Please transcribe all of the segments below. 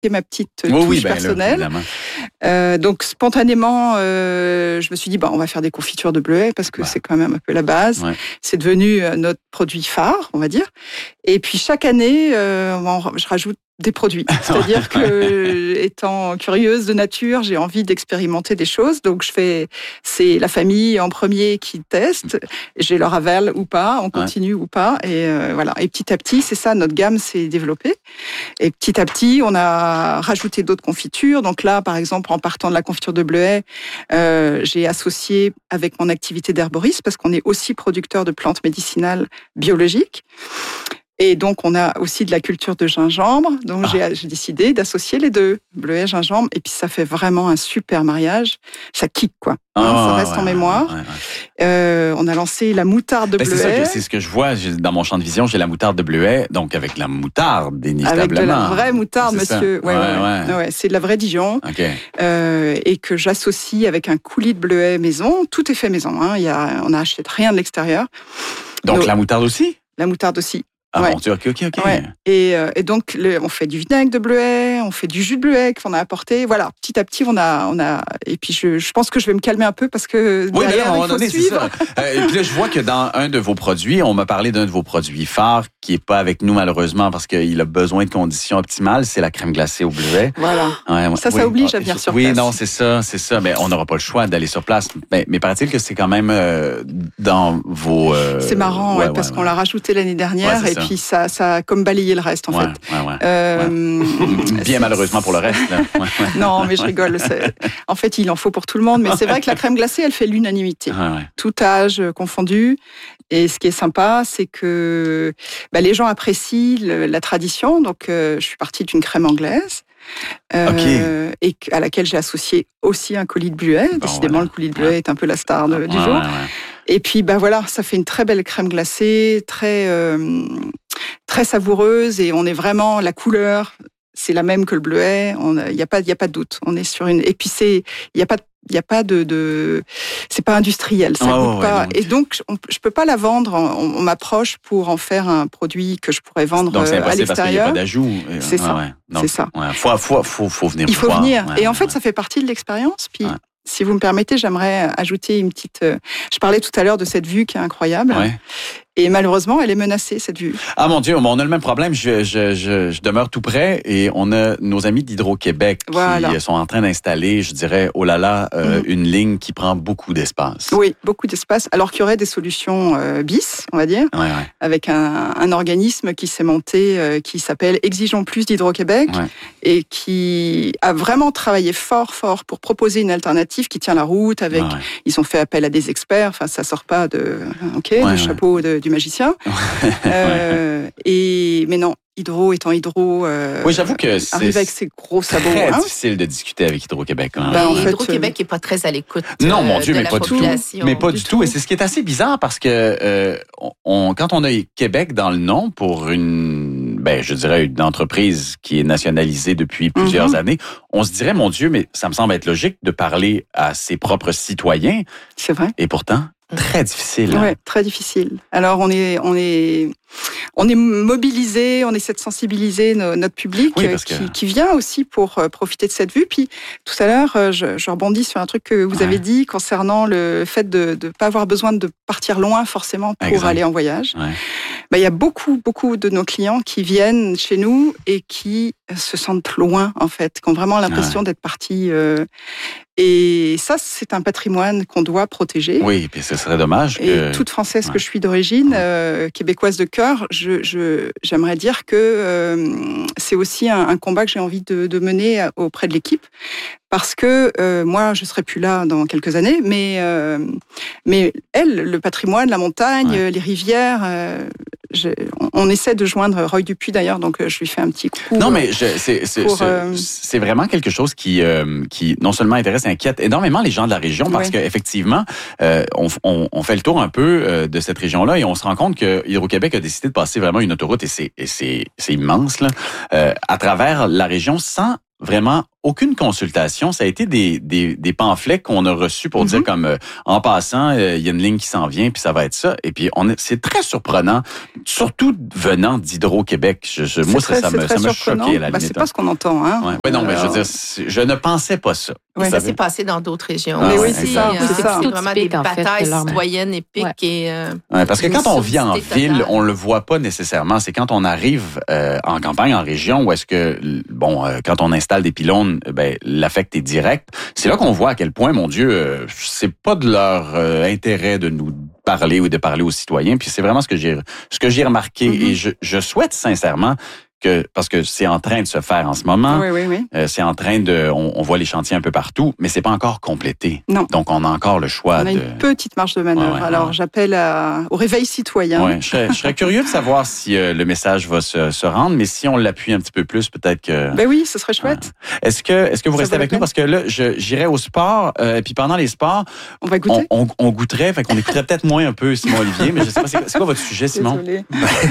ma petite touche personnelle. Donc spontanément, je me suis dit on va faire des confitures de bleuets parce que c'est quand même un peu la base. Ouais. C'est devenu notre produit phare, on va dire. Et puis chaque année, je rajoute des produits. C'est-à-dire que, étant curieuse de nature, j'ai envie d'expérimenter des choses. Donc, c'est la famille en premier qui teste. J'ai leur aval ou pas, on continue ou pas. Et voilà. Et petit à petit, c'est ça, notre gamme s'est développée. Et petit à petit, on a rajouté d'autres confitures. Donc là, par exemple, en partant de la confiture de bleuets, j'ai associé avec mon activité d'herboriste parce qu'on est aussi producteur de plantes médicinales biologiques. Et donc, on a aussi de la culture de gingembre. Donc, j'ai décidé d'associer les deux, bleuet, gingembre. Et puis, ça fait vraiment un super mariage. Ça kick, quoi. Ça reste en mémoire. On a lancé la moutarde de bleuet. C'est ce que je vois dans mon champ de vision. J'ai la moutarde de bleuet, donc avec la moutarde, inévitablement. Avec de la vraie moutarde, monsieur. Ouais, c'est de la vraie Dijon. Okay. Et que j'associe avec un coulis de bleuet maison. Tout est fait maison. On n'a acheté rien de l'extérieur. Donc, la moutarde aussi? La moutarde aussi. Mon Dieu, ok. Ouais. Et donc, on fait du vinaigre de bleuet, on fait du jus de bleuet qu'on a apporté. Voilà, petit à petit, on a. Et puis, je pense que je vais me calmer un peu parce que derrière, il faut suivre. Et puis là, je vois que dans un de vos produits, on m'a parlé d'un de vos produits phares qui est pas avec nous malheureusement parce qu'il a besoin de conditions optimales. C'est la crème glacée au bleuet. Voilà. Ça oblige à venir sur place. Oui, non, c'est ça. Mais on n'aura pas le choix d'aller sur place. Mais paraît-il que c'est quand même dans vos. C'est marrant, parce qu'on l'a rajouté l'année dernière. Et puis ça a comme balayé le reste en fait. Bien malheureusement pour le reste. Là. Non, mais je rigole. En fait, il en faut pour tout le monde. Mais c'est vrai que la crème glacée, elle fait l'unanimité. Tout âge confondu. Et ce qui est sympa, c'est que les gens apprécient la tradition. Donc, je suis partie d'une crème anglaise. Et à laquelle j'ai associé aussi un coulis de bleuet. Décidément, le coulis de bleuet est un peu la star du jour. Et puis, ça fait une très belle crème glacée, très savoureuse, et on est vraiment, la couleur, c'est la même que le bleuet, il n'y a pas de doute. On est sur une, et puis il n'y a pas de c'est pas industriel, ça goûte pas. Et donc, je peux pas la vendre, on m'approche pour en faire un produit que je pourrais vendre donc, c'est à l'extérieur. Parce qu'il n'y a pas d'ajout. C'est ça. Donc, c'est ça. Faut venir. Il faut venir. Et en fait, ça fait partie de l'expérience. Puis, si vous me permettez, j'aimerais ajouter une petite. Je parlais tout à l'heure de cette vue qui est incroyable. Et malheureusement, elle est menacée, cette vue. Ah mon Dieu, on a le même problème. Je demeure tout près et on a nos amis d'Hydro-Québec qui sont en train d'installer, je dirais, une ligne qui prend beaucoup d'espace. Oui, beaucoup d'espace. Alors qu'il y aurait des solutions bis, on va dire, avec un organisme qui s'est monté, qui s'appelle Exigeons plus d'Hydro-Québec et qui a vraiment travaillé fort pour proposer une alternative qui tient la route. Ils ont fait appel à des experts. Enfin, ça sort pas du chapeau du magicien. Mais non, Hydro étant Hydro, j'avoue que arrive avec ses gros sabots. C'est très difficile de discuter avec Hydro-Québec. Hydro-Québec n'est pas très à l'écoute. Non, mon Dieu, mais pas du tout. Mais pas du tout. tout. Et c'est ce qui est assez bizarre parce que quand on a Québec dans le nom pour une entreprise qui est nationalisée depuis plusieurs années, on se dirait, mon Dieu, mais ça me semble être logique de parler à ses propres citoyens. C'est vrai. Et pourtant, très difficile. Oui, très difficile. Alors, on est mobilisé, on essaie de sensibiliser notre public qui vient aussi pour profiter de cette vue. Puis, tout à l'heure, je rebondis sur un truc que vous avez dit concernant le fait de ne pas avoir besoin de partir loin forcément pour aller en voyage. Il y a beaucoup de nos clients qui viennent chez nous et qui se sentent loin, en fait, qui ont vraiment l'impression d'être partis. Et ça, c'est un patrimoine qu'on doit protéger. Oui, puis ce serait dommage que... Et toute française que je suis d'origine, québécoise de cœur, j'aimerais dire que c'est aussi un combat que j'ai envie de mener auprès de l'équipe. Parce que moi, je serai plus là dans quelques années, mais elle, le patrimoine, la montagne, les rivières, on essaie de joindre Roy Dupuis d'ailleurs, donc je lui fais un petit coup. Non, mais c'est vraiment quelque chose qui non seulement intéresse et inquiète énormément les gens de la région, parce qu'effectivement, on fait le tour un peu de cette région-là et on se rend compte que Hydro-Québec a décidé de passer vraiment une autoroute, et c'est immense là, à travers la région sans vraiment aucune consultation. Ça a été des pamphlets qu'on a reçus pour dire comme en passant, il y a une ligne qui s'en vient, puis ça va être ça. Et puis c'est très surprenant, surtout venant d'Hydro-Québec. Moi, ça m'a choqué à la limite. C'est pas ce qu'on entend, hein. Ouais, non, mais je veux dire, je ne pensais pas ça. Oui, ça s'est passé dans d'autres régions. Mais oui, c'est ça. C'est vraiment des batailles citoyennes épiques. Parce que quand on vit en ville, on le voit pas nécessairement. C'est quand on arrive en campagne, en région, où est-ce que, quand on installe des pylônes, l'affect est direct. C'est là qu'on voit à quel point, mon Dieu, c'est pas de leur intérêt de nous parler ou de parler aux citoyens. Puis c'est vraiment ce que j'ai remarqué. Et je souhaite sincèrement parce que c'est en train de se faire en ce moment. Oui. C'est en train on voit les chantiers un peu partout, mais c'est pas encore complété. Non. Donc, on a encore le choix on a une petite marge de manœuvre. Alors, j'appelle au réveil citoyen. Ouais, je serais curieux de savoir si le message va se rendre, mais si on l'appuie un petit peu plus, peut-être que... Ben oui, ce serait chouette. Est-ce que vous restez avec nous? Parce que là, j'irai au sport, et puis pendant les sports... On va goûter? On goûterait, fait qu'on écouterait peut-être moins un peu Simon Olivier, mais je sais pas, c'est quoi votre sujet, Simon? Désolée.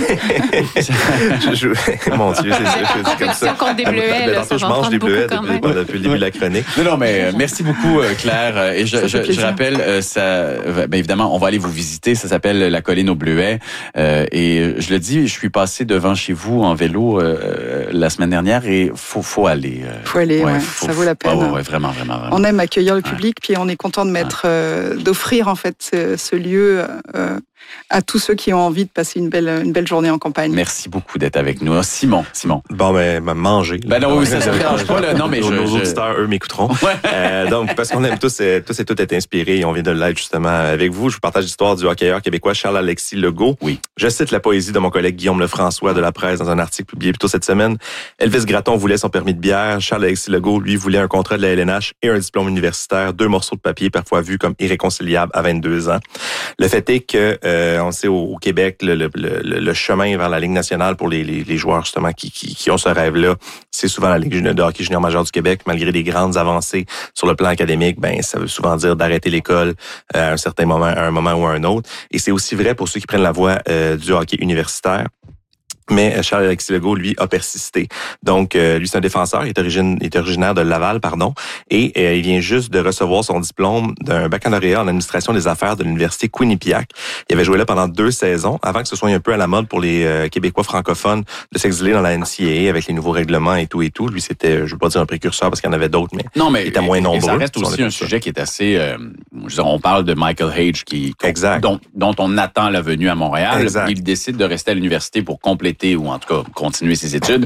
Mon Dieu, c'est comme ça. Contre des bleuets, tantôt, je mange des bleuets depuis le début de la chronique. Non, mais merci beaucoup, Claire. Et je rappelle, évidemment, on va aller vous visiter. Ça s'appelle la colline aux bleuets. Et je le dis, je suis passé devant chez vous en vélo la semaine dernière et faut aller. Faut aller, ça vaut la peine. Ouais, vraiment. On aime accueillir le public, puis on est content de d'offrir en fait ce lieu à tous ceux qui ont envie de passer une belle journée en campagne. Merci beaucoup d'être avec nous. Simon. Bon, manger. Oui, ça ne dérange pas. Là. Non, mais nos auditeurs, eux, m'écouteront. Donc, parce qu'on aime tous et toutes être inspirés, et on vient de l'être justement avec vous. Je vous partage l'histoire du hockeyeur québécois Charles-Alexis Legault. Oui. Je cite la poésie de mon collègue Guillaume Lefrançois de La Presse dans un article publié plus tôt cette semaine. Elvis Gratton voulait son permis de bière. Charles-Alexis Legault, lui, voulait un contrat de la LNH et un diplôme universitaire. 2 morceaux de papier parfois vus comme irréconciliables à 22 ans. Le fait est que on sait au Québec, le chemin vers la Ligue nationale pour les joueurs justement qui ont ce rêve-là, c'est souvent la Ligue de hockey junior majeur du Québec. Malgré des grandes avancées sur le plan académique, ça veut souvent dire d'arrêter l'école à un moment ou à un autre. Et c'est aussi vrai pour ceux qui prennent la voie du hockey universitaire. Mais Charles-Alexis Legault, lui, a persisté. Donc, lui, c'est un défenseur, il est originaire de Laval, et il vient juste de recevoir son diplôme d'un baccalauréat en administration des affaires de l'université Quinnipiac. Il avait joué là pendant 2 saisons, avant que ce soit un peu à la mode pour les Québécois francophones de s'exiler dans la NCAA avec les nouveaux règlements et tout. Lui, c'était, je veux pas dire un précurseur parce qu'il y en avait d'autres, mais il était moins nombreux. Ça reste aussi un sujet qui est assez... on parle de Michael Hage, dont on attend la venue à Montréal. Exact. Il décide de rester à l'université pour compléter ou en tout cas continuer ses études.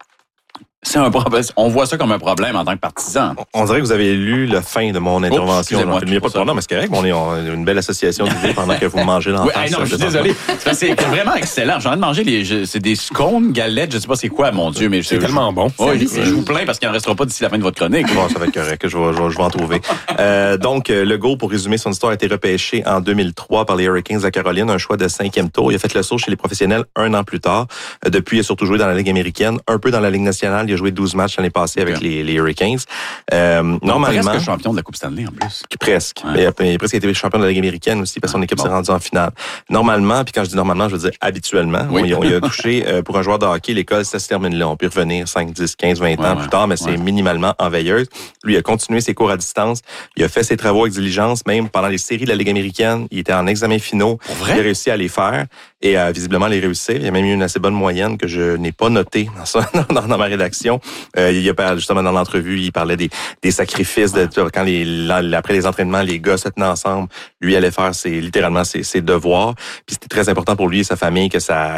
C'est un problème. On voit ça comme un problème en tant que partisan. On dirait que vous avez lu la fin de mon intervention. Il n'y a pas de problème, mais c'est correct. On est une belle association d'idées pendant que vous mangez dans la non, je suis désolé. C'est vraiment excellent. J'ai envie de manger c'est des scones, galettes, je sais pas c'est quoi, mon Dieu, mais c'est tellement bon. Je vous plains parce qu'il n'en restera pas d'ici la fin de votre chronique. Bon, ça va être correct. Je vais en trouver. Donc, Legault, pour résumer son histoire, a été repêché en 2003 par les Hurricanes de Caroline, un choix de 5e tour. Il a fait le saut chez les professionnels 1 an plus tard. Depuis, il a surtout joué dans la Ligue américaine, un peu dans la Ligue nationale. Il a joué 12 matchs l'année passée avec les Hurricanes. Normalement, presque champion de la Coupe Stanley en plus. Presque. Ouais. Il a presque été champion de la Ligue américaine aussi parce que son équipe s'est rendue en finale. Normalement, puis quand je dis normalement, je veux dire habituellement. Oui. Il a touché pour un joueur de hockey, l'école, ça se termine là. On peut revenir 5, 10, 15, 20 ans plus tard, mais c'est minimalement en veilleuse. Lui, il a continué ses cours à distance. Il a fait ses travaux avec diligence, même pendant les séries de la Ligue américaine. Il était en examen finaux. Il a réussi à les faire et visiblement les réussir. Il a même eu une assez bonne moyenne que je n'ai pas notée dans ma rédaction. Il a justement dans l'entrevue, il parlait des sacrifices quand après les entraînements, les gars se tenaient ensemble. Lui allait faire littéralement ses devoirs. Puis c'était très important pour lui et sa famille que ça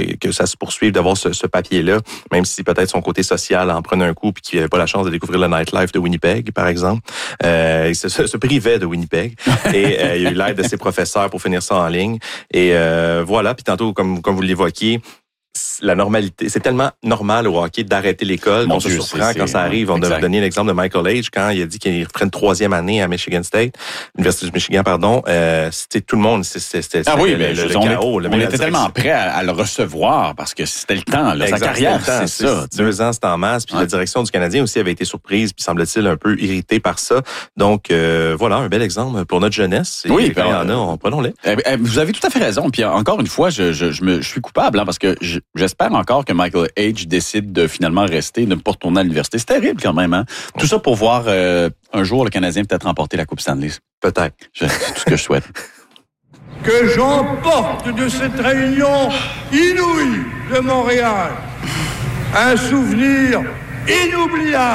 se poursuive d'avoir ce papier-là, même si peut-être son côté social en prenait un coup puis qu'il n'avait pas la chance de découvrir le nightlife de Winnipeg, par exemple. Il se privait de Winnipeg et il a eu l'aide de ses professeurs pour finir ça en ligne. Et voilà. Puis tantôt, comme vous l'évoquiez, la normalité, c'est tellement normal au hockey d'arrêter l'école qu'on se surprend quand ça arrive. On a donné l'exemple de Michael Hage quand il a dit qu'il ferait une 3e année à Michigan State, l'Université du Michigan, pardon. C'était tout le monde, c'était le chaos. On était tellement prêt à le recevoir parce que c'était le temps. Sa carrière, c'est ça. 2 ans, c'était en masse. Puis la direction du Canadien aussi avait été surprise, puis semble-t-il un peu irritée par ça. Donc voilà, un bel exemple pour notre jeunesse. Et oui, quand il y en a, prenons-les. Vous avez tout à fait raison. Puis encore une fois, je suis coupable parce que j'espère encore que Michael H. décide de finalement rester, de ne pas retourner à l'université. C'est terrible quand même, hein? Tout ça pour voir un jour le Canadien peut-être remporter la Coupe Stanley. Peut-être. C'est tout ce que je souhaite. Que j'emporte de cette réunion inouïe de Montréal un souvenir inoubliable